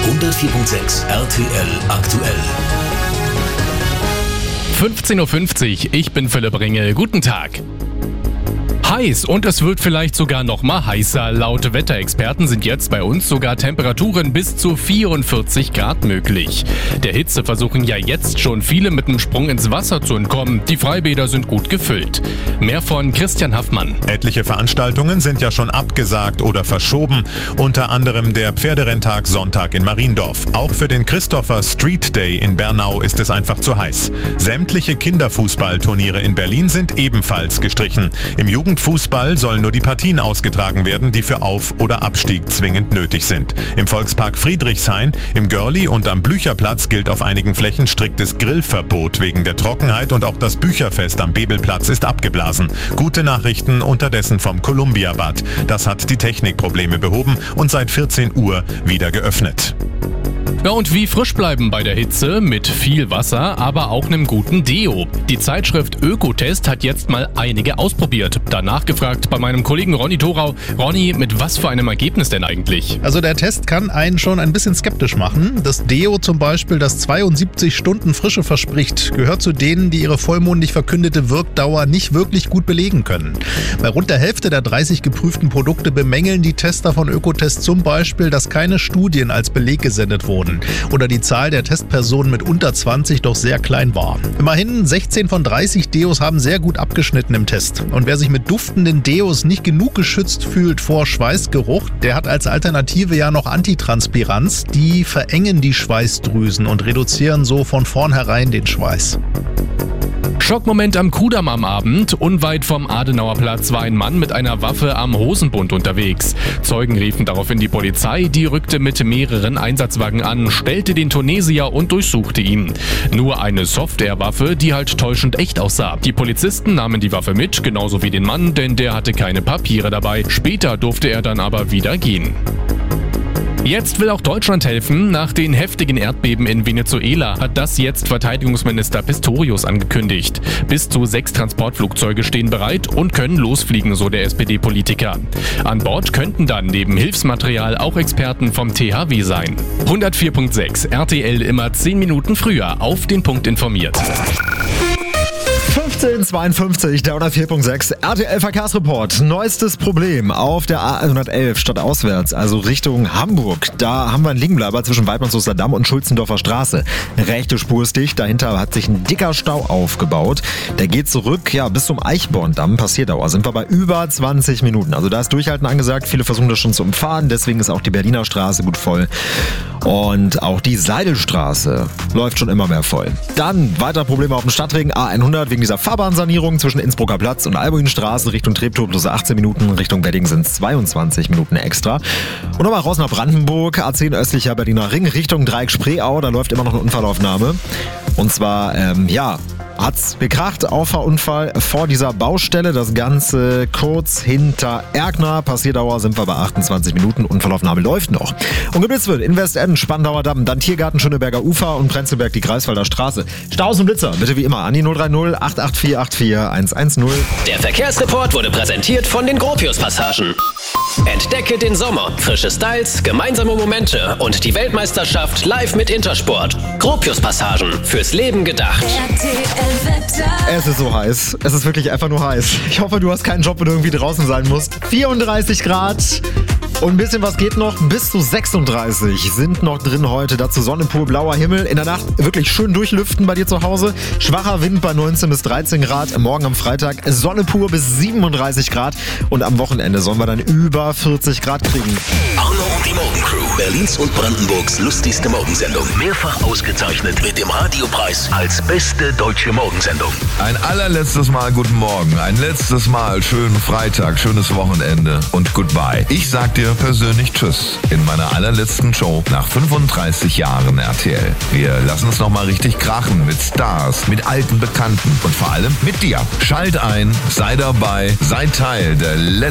104.6 RTL aktuell. 15.50 Uhr, ich bin Philipp Ringel. Guten Tag. Heiß und es wird vielleicht sogar noch mal heißer. Laut Wetterexperten sind jetzt bei uns sogar Temperaturen bis zu 44 Grad möglich. Der Hitze versuchen ja jetzt schon viele mit einem Sprung ins Wasser zu entkommen. Die Freibäder sind gut gefüllt. Mehr von Christian Haffmann. Etliche Veranstaltungen sind ja schon abgesagt oder verschoben. Unter anderem der Pferderenntag Sonntag in Mariendorf. Auch für den Christopher Street Day in Bernau ist es einfach zu heiß. Sämtliche Kinderfußballturniere in Berlin sind ebenfalls gestrichen. Im Jugendfußball sollen nur die Partien ausgetragen werden, die für Auf- oder Abstieg zwingend nötig sind. Im Volkspark Friedrichshain, im Görli und am Blücherplatz gilt auf einigen Flächen striktes Grillverbot wegen der Trockenheit und auch das Bücherfest am Bebelplatz ist abgeblasen. Gute Nachrichten unterdessen vom Columbiabad. Das hat die Technikprobleme behoben und seit 14 Uhr wieder geöffnet. Ja, und wie frisch bleiben bei der Hitze? Mit viel Wasser, aber auch einem guten Deo. Die Zeitschrift Ökotest hat jetzt mal einige ausprobiert. Danach gefragt bei meinem Kollegen Ronny Thorau. Ronny, mit was für einem Ergebnis denn eigentlich? Also der Test kann einen schon ein bisschen skeptisch machen. Das Deo zum Beispiel, das 72 Stunden Frische verspricht, gehört zu denen, die ihre vollmundig verkündete Wirkdauer nicht wirklich gut belegen können. Bei rund der Hälfte der 30 geprüften Produkte bemängeln die Tester von Ökotest zum Beispiel, dass keine Studien als Beleg gesendet wurden oder die Zahl der Testpersonen mit unter 20 doch sehr klein war. Immerhin 16 von 30 Deos haben sehr gut abgeschnitten im Test. Und wer sich mit duftenden Deos nicht genug geschützt fühlt vor Schweißgeruch, der hat als Alternative ja noch Antitranspiranz. Die verengen die Schweißdrüsen und reduzieren so von vornherein den Schweiß. Schockmoment am Kudamm am Abend. Unweit vom Adenauerplatz war ein Mann mit einer Waffe am Hosenbund unterwegs. Zeugen riefen daraufhin die Polizei, die rückte mit mehreren Einsatzwagen an, stellte den Tunesier und durchsuchte ihn. Nur eine Softwarewaffe, die halt täuschend echt aussah. Die Polizisten nahmen die Waffe mit, genauso wie den Mann, denn der hatte keine Papiere dabei. Später durfte er dann aber wieder gehen. Jetzt will auch Deutschland helfen. Nach den heftigen Erdbeben in Venezuela hat das jetzt Verteidigungsminister Pistorius angekündigt. Bis zu 6 Transportflugzeuge stehen bereit und können losfliegen, so der SPD-Politiker. An Bord könnten dann neben Hilfsmaterial auch Experten vom THW sein. 104.6 RTL immer 10 Minuten früher auf den Punkt informiert. 15.52, der 104.6 RTL Verkehrsreport. Neuestes Problem auf der A111 stadtauswärts, also Richtung Hamburg. Da haben wir einen Liegenbleiber zwischen Weidmannsoester Damm und Schulzendorfer Straße. Rechte Spur ist dicht, dahinter hat sich ein dicker Stau aufgebaut. Der geht zurück, bis zum Eichborndamm. Passierdauer sind wir bei über 20 Minuten. Also da ist Durchhalten angesagt. Viele versuchen das schon zu umfahren, deswegen ist auch die Berliner Straße gut voll. Und auch die Seidelstraße läuft schon immer mehr voll. Dann weitere Probleme auf dem Stadtring A100 wegen dieser Fahrbahnsanierung zwischen Innsbrucker Platz und Albuinstraße Richtung Treptow plus 18 Minuten, Richtung Wedding sind 22 Minuten extra. Und nochmal raus nach Brandenburg, A10 östlicher Berliner Ring Richtung Dreieck Spreeau, da läuft immer noch eine Unfallaufnahme. Und zwar, hat's gekracht, Auffahrunfall vor dieser Baustelle, das Ganze kurz hinter Erkner. Passierdauer sind wir bei 28 Minuten, Unfallaufnahme läuft noch. Und geblitzt wird in Westend, Spandauer Damm, dann Tiergarten, Schöneberger Ufer und Prenzlberg die Greifswalder Straße. Staus und Blitzer, bitte wie immer an die 030 884 110. Der Verkehrsreport wurde präsentiert von den Gropius-Passagen. Entdecke den Sommer, frische Styles, gemeinsame Momente und die Weltmeisterschaft live mit Intersport. Gropius-Passagen, fürs Leben gedacht. Es ist so heiß. Es ist wirklich einfach nur heiß. Ich hoffe, du hast keinen Job, wo du irgendwie draußen sein musst. 34 Grad. Und ein bisschen was geht noch, bis zu 36 sind noch drin heute. Dazu Sonne pur, blauer Himmel. In der Nacht wirklich schön durchlüften bei dir zu Hause. Schwacher Wind bei 19 bis 13 Grad. Morgen am Freitag Sonne pur bis 37 Grad. Und am Wochenende sollen wir dann über 40 Grad kriegen. Arno und die Morgencrew, Berlins und Brandenburgs lustigste Morgensendung. Mehrfach ausgezeichnet mit dem Radiopreis als beste deutsche Morgensendung. Ein allerletztes Mal guten Morgen, ein letztes Mal schönen Freitag, schönes Wochenende und goodbye. Ich sag dir persönlich Tschüss in meiner allerletzten Show nach 35 Jahren RTL. Wir lassen es nochmal richtig krachen mit Stars, mit alten Bekannten und vor allem mit dir. Schalt ein, sei dabei, sei Teil der letzten